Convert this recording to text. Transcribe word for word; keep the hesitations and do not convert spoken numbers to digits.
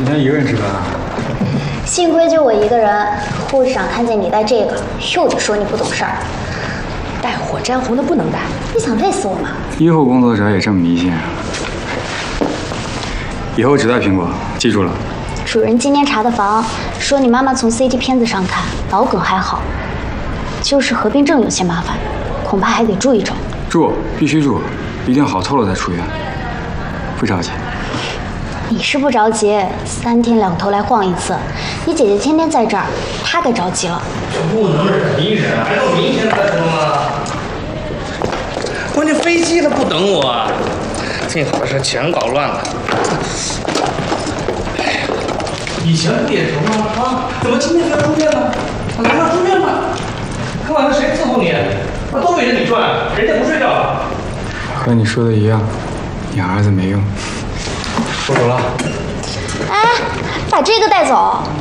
你要一个人值班啊？ 幸亏就我一个人，护士长看见你带这个，又得说你不懂事儿。 带火沾红的不能带， 你想累死我吗？ 医护工作者也这么迷信啊？以后只带苹果，记住了。 主任今天查的房，说你妈妈从 C T 片子上看，脑梗还好，就是合并症有些麻烦，恐怕还得住一周。 住，必须住，一定好透了再出院。不着急。 你是不着急，三天两头来晃一次。你姐姐天天在这儿，她该着急了。 这不能忍一忍，还到明天再说吗？关键飞机他不等我，最好是全搞乱了。哎呀，以前不也成吗？啊，怎么今天就要住院呢？来了住院吧。看晚上谁伺候你？那都围着你转，人家不睡觉了。 和你说的一样，你儿子没用。我走了。 哎，把这个带走。